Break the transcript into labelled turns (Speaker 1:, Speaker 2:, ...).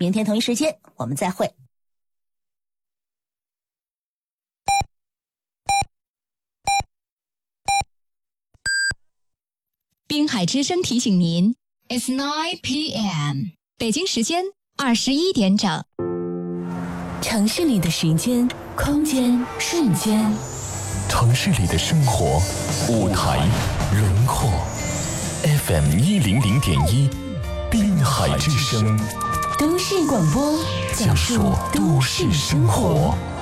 Speaker 1: 明天同一时间我们再会。
Speaker 2: 滨海之声提醒您 ，It's 9 p.m. 北京时间21点整。
Speaker 3: 城市里的时间、空间、瞬间，
Speaker 4: 城市里的生活、舞台、轮廓。FM 100.1，滨海之声，
Speaker 3: 都市广播，讲述都市生活。